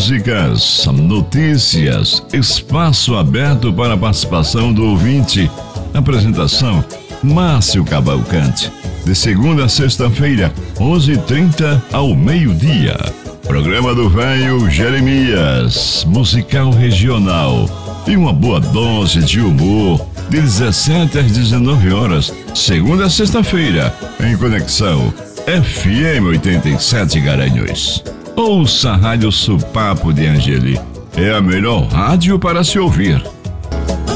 músicas, notícias, espaço aberto para a participação do ouvinte. Apresentação: Márcio Cavalcante. De segunda a sexta-feira, 11h30 ao meio-dia. Programa do Velho Jeremias, musical regional. E uma boa dose de humor, de 17 às 19 horas, segunda a sexta-feira, em conexão FM 87 Garanhuns. Ouça a Rádio Supapo de Angeli. É a melhor rádio para se ouvir.